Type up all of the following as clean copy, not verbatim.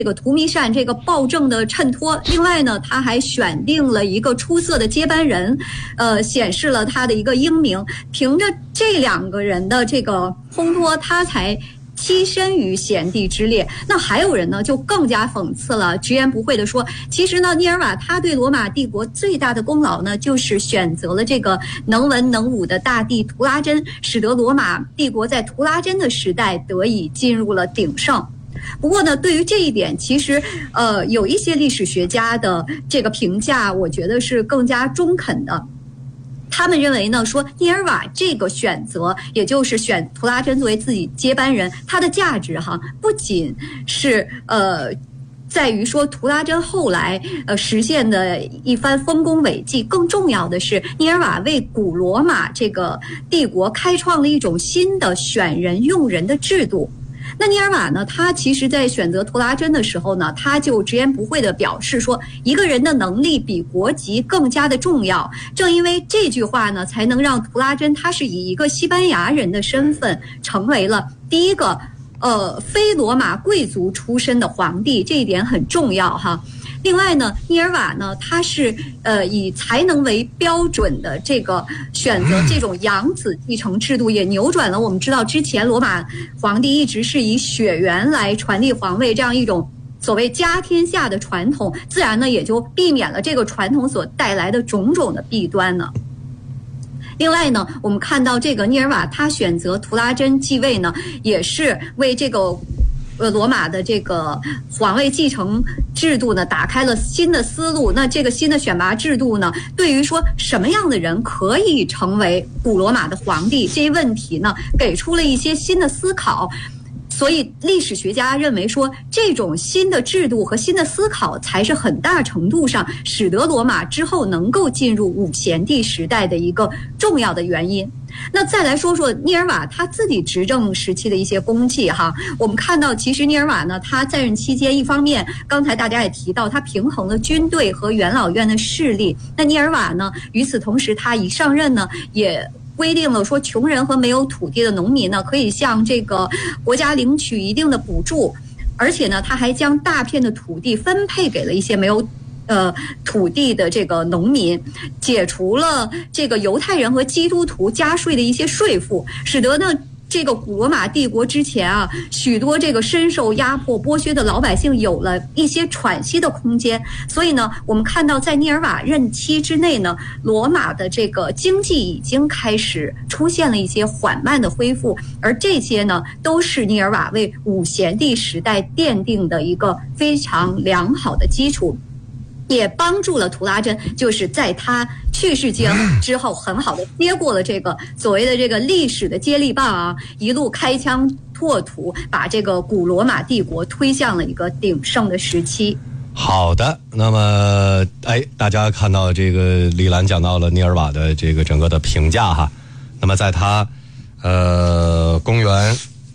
这个图弥善这个暴政的衬托，另外呢，他还选定了一个出色的接班人，显示了他的一个英明。凭着这2个人的这个烘托，他才栖身于贤帝之列。那还有人呢，就更加讽刺了，直言不讳地说，其实呢，涅尔瓦他对罗马帝国最大的功劳呢，就是选择了这个能文能武的大帝图拉真，使得罗马帝国在图拉真的时代得以进入了鼎盛。不过呢，对于这一点，其实有一些历史学家的这个评价，我觉得是更加中肯的。他们认为呢，说涅尔瓦这个选择，也就是选图拉真作为自己接班人，它的价值不仅是在于说图拉真后来实现的一番丰功伟绩，更重要的是涅尔瓦为古罗马这个帝国开创了一种新的选人用人的制度。那涅尔瓦呢，他其实在选择图拉真的时候呢，他就直言不讳地表示说，一个人的能力比国籍更加的重要。正因为这句话呢，才能让图拉真他是以一个西班牙人的身份成为了第一个非罗马贵族出身的皇帝，这一点很重要另外呢，涅尔瓦呢，他是以才能为标准的这个选择这种养子继承制度，也扭转了我们知道之前罗马皇帝一直是以血缘来传递皇位这样一种所谓家天下的传统，自然呢也就避免了这个传统所带来的种种的弊端呢。另外呢，我们看到这个涅尔瓦他选择图拉真继位呢，也是为这个罗马的这个皇位继承制度呢打开了新的思路。那这个新的选拔制度呢，对于说什么样的人可以成为古罗马的皇帝这一问题呢，给出了一些新的思考。所以历史学家认为说，这种新的制度和新的思考才是很大程度上使得罗马之后能够进入五贤帝时代的一个重要的原因。那再来说说涅尔瓦他自己执政时期的一些功绩我们看到其实涅尔瓦呢，他在任期间，一方面刚才大家也提到，他平衡了军队和元老院的势力。那涅尔瓦呢，与此同时他一上任呢，也规定了说，穷人和没有土地的农民呢，可以向这个国家领取一定的补助，而且呢，他还将大片的土地分配给了一些没有土地的这个农民，解除了这个犹太人和基督徒加税的一些税负，使得呢这个古罗马帝国之前许多这个深受压迫剥削的老百姓有了一些喘息的空间。所以呢，我们看到在涅尔瓦任期之内呢，罗马的这个经济已经开始出现了一些缓慢的恢复，而这些呢，都是涅尔瓦为五贤帝时代奠定的一个非常良好的基础，也帮助了图拉真，就是在他去世之后，很好的接过了这个所谓的这个历史的接力棒一路开疆拓土，把这个古罗马帝国推向了一个鼎盛的时期。 好的，那么大家看到这个李兰讲到了涅尔瓦的这个整个的评价那么在他公元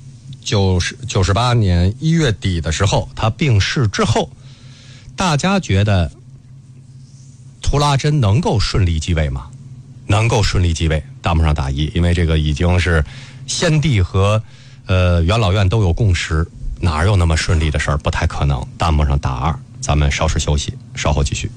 98年1月底的时候，他病逝之后，大家觉得图拉真能够顺利继位吗？能够顺利继位，弹幕上打1，因为这个已经是先帝和元老院都有共识，哪有那么顺利的事儿？不太可能。弹幕上打2，咱们稍事休息，稍后继续。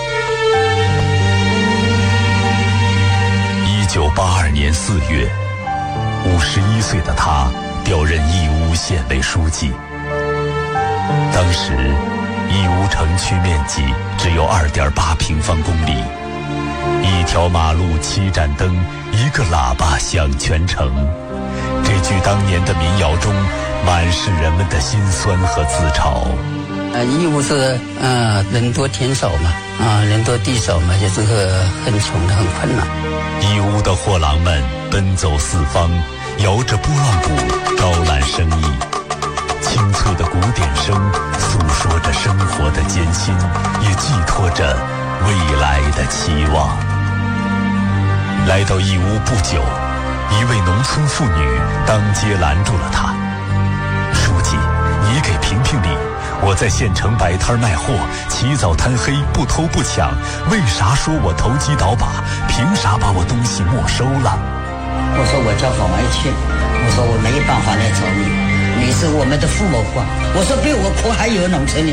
1982年4月，51岁的他调任义乌县委书记。当时义乌城区面积只有2.8平方公里，一条马路7盏灯，一个喇叭响全城。这句当年的民谣中满是人们的辛酸和自嘲。 义乌是人多田少嘛，人多地少嘛，就是很穷的，很困难。 义乌的货郎们奔走四方，摇着拨浪鼓招揽生意。清脆的鼓点声诉说着生活的艰辛，也寄托着未来的期望。来到义乌不久，一位农村妇女当街拦住了他：“书记，你给评评理，我在县城摆摊卖货，起早贪黑，不偷不抢，为啥说我投机倒把？凭啥把我东西没收了？” 我说我叫郝爱庆，我说我没办法来找你，你是我们的父母官，我说比我苦还有农村人。